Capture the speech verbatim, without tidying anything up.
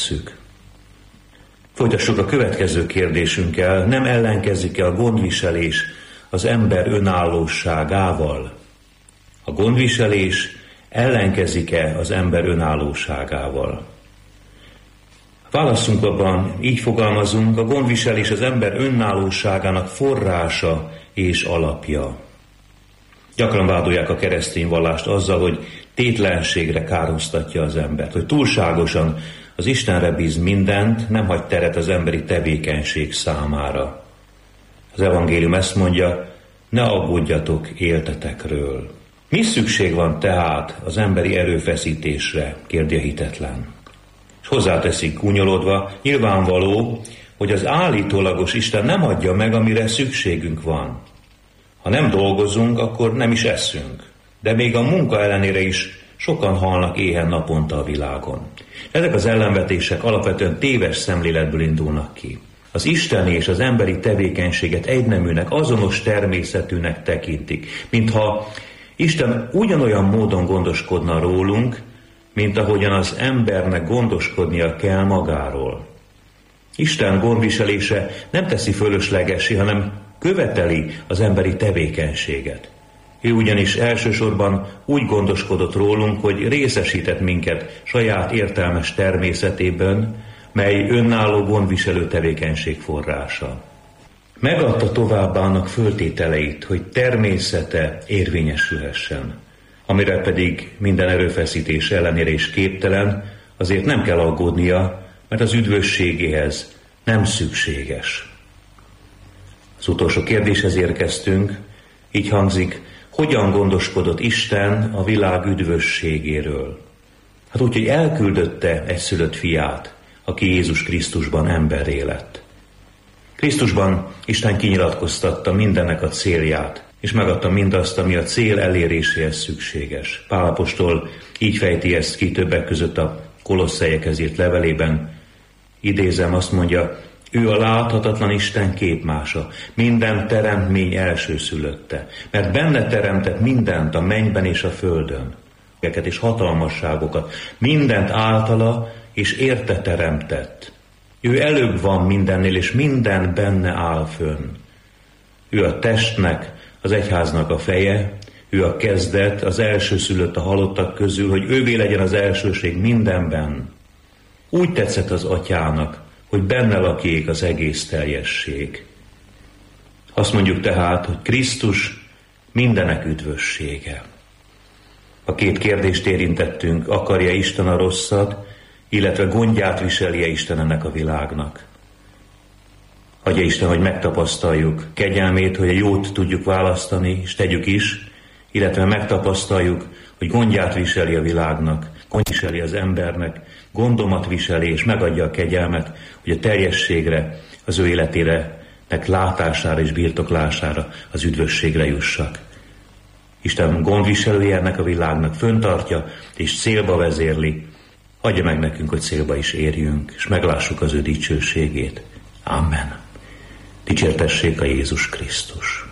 tesszük. Folytassuk a következő kérdésünkkel. Nem ellenkezik-e a gondviselés az ember önállóságával? A gondviselés ellenkezik-e az ember önállóságával? Válaszunkban így fogalmazunk, a gondviselés az ember önállóságának forrása és alapja. Gyakran vádolják a keresztény vallást azzal, hogy tétlenségre károsztatja az embert, hogy túlságosan az Istenre bíz mindent, nem hagy teret az emberi tevékenység számára. Az evangélium ezt mondja, ne aggódjatok éltetekről. Mi szükség van tehát az emberi erőfeszítésre, kérdi a hitetlen. És hozzáteszik gúnyolódva, nyilvánvaló, hogy az állítólagos Isten nem adja meg, amire szükségünk van. Ha nem dolgozunk, akkor nem is eszünk. De még a munka ellenére is sokan halnak éhen naponta a világon. Ezek az ellenvetések alapvetően téves szemléletből indulnak ki. Az isteni és az emberi tevékenységet egyneműnek, azonos természetűnek tekintik, mintha Isten ugyanolyan módon gondoskodna rólunk, mint ahogyan az embernek gondoskodnia kell magáról. Isten gondviselése nem teszi fölöslegessé, hanem követeli az emberi tevékenységet. Ő ugyanis elsősorban úgy gondoskodott rólunk, hogy részesített minket saját értelmes természetében, mely önálló gondviselő tevékenység forrása. Megadta továbbá annak föltételeit, hogy természete érvényesülhessen, amire pedig minden erőfeszítés ellenére is képtelen, azért nem kell aggódnia, mert az üdvösségéhez nem szükséges. Az utolsó kérdéshez érkeztünk, így hangzik, hogyan gondoskodott Isten a világ üdvösségéről? Hát úgy, hogy elküldötte egyszülött fiát, aki Jézus Krisztusban emberré lett. Krisztusban Isten kinyilatkoztatta mindennek a célját, és megadta mindazt, ami a cél eléréséhez szükséges. Pál apostol így fejti ezt ki többek között a Kolosszaiekhez írt levelében. Idézem, azt mondja, ő a láthatatlan Isten képmása, minden teremtmény elsőszülötte, mert benne teremtett mindent a mennyben és a földön, és hatalmasságokat, mindent általa és érte teremtett. Ő előbb van mindennél, és minden benne áll fönn. Ő a testnek, az egyháznak a feje, ő a kezdet, az elsőszülött a halottak közül, hogy ővé legyen az elsőség mindenben. Úgy tetszett az atyának, hogy benne lakjék az egész teljesség. Azt mondjuk tehát, hogy Krisztus mindenek üdvössége. A két kérdést érintettünk, akarja Isten a rosszat, illetve gondját viseli-e Isten ennek a világnak. Adja Isten, hogy megtapasztaljuk kegyelmét, hogy a jót tudjuk választani, és tegyük is, illetve megtapasztaljuk, hogy gondját viseli a világnak, gondját viseli az embernek, gondomat viseli, és megadja a kegyelmet, hogy a teljességre, az ő életére, látására és birtoklására, az üdvösségre jussak. Isten gondviselője ennek a világnak, föntartja és célba vezérli. Adja meg nekünk, hogy célba is érjünk, és meglássuk az ő dicsőségét. Amen. Dicsértessék a Jézus Krisztus.